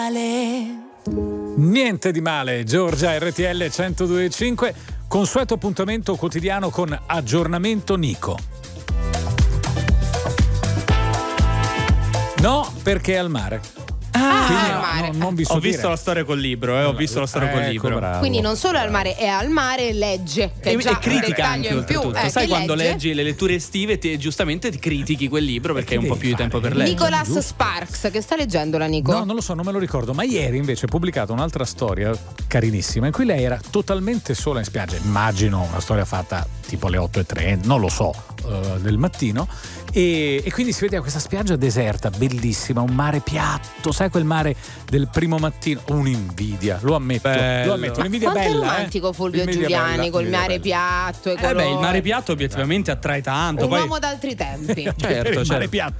Niente di male, Giorgia, RTL 102.5, consueto appuntamento quotidiano con Aggiornamento Nico. No, perché è al mare. Mare. Non vi so Ho dire. visto la storia col libro, ho visto la storia col libro. Bravo. Quindi non solo è al mare, è al mare e legge. Che E già critica un dettaglio anche in più. oltretutto. Sai che quando legge? leggi le letture estive giustamente ti critichi quel libro perché hai un po' più di devi tempo fare? per leggere. Nicholas Sparks, che sta leggendo la Nico? No, non lo so, non me lo ricordo, ma ieri invece ho pubblicato un'altra storia carinissima in cui lei era totalmente sola in spiaggia. Immagino una storia fatta tipo alle 8:30, non lo so, del mattino. E quindi si vedeva questa spiaggia deserta, bellissima, un mare piatto, sai quel mare del primo mattino, un'invidia, lo ammetto, un'invidia Quanto bella. è romantico Fulvio L'invidia Giuliani bella, col l'invidia mare bella. piatto e Beh, il mare piatto obiettivamente attrae tanto. un Poi uomo d'altri tempi. certo, Il mare certo. piatto.